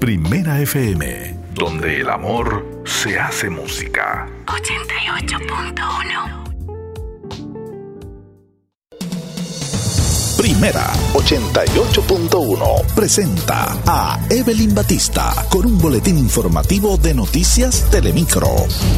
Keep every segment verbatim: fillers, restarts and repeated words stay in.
Primera F M, donde el amor se hace música. ochenta y ocho punto uno. Primera ochenta y ocho punto uno presenta a Evelyn Batista con un boletín informativo de Noticias Telemicro.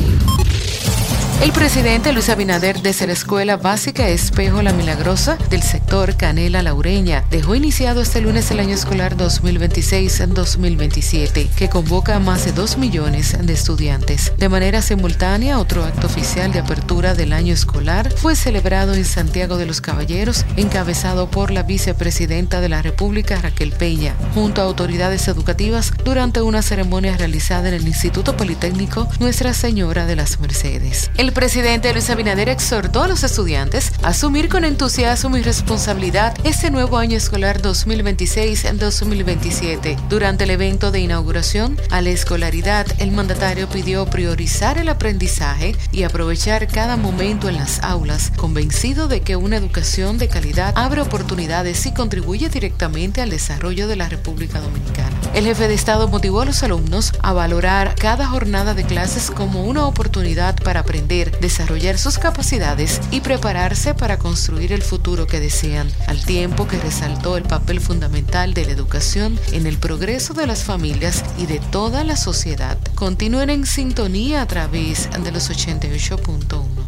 El presidente Luis Abinader, desde la Escuela Básica Espejo La Milagrosa del sector Canela Laureña, dejó iniciado este lunes el año escolar dos mil veintiséis dos mil veintisiete, que convoca a más de dos millones de estudiantes. De manera simultánea, otro acto oficial de apertura del año escolar fue celebrado en Santiago de los Caballeros, encabezado por la vicepresidenta de la República, Raquel Peña, junto a autoridades educativas durante una ceremonia realizada en el Instituto Politécnico Nuestra Señora de las Mercedes. El presidente Luis Abinader exhortó a los estudiantes a asumir con entusiasmo y responsabilidad este nuevo año escolar dos mil veintiséis dos mil veintisiete. Durante el evento de inauguración a la escolaridad, el mandatario pidió priorizar el aprendizaje y aprovechar cada momento en las aulas, convencido de que una educación de calidad abre oportunidades y contribuye directamente al desarrollo de la República Dominicana. El jefe de Estado motivó a los alumnos a valorar cada jornada de clases como una oportunidad para aprender, desarrollar sus capacidades y prepararse para construir el futuro que desean, al tiempo que resaltó el papel fundamental de la educación en el progreso de las familias y de toda la sociedad. Continúen en sintonía a través de los ochenta y ocho punto uno.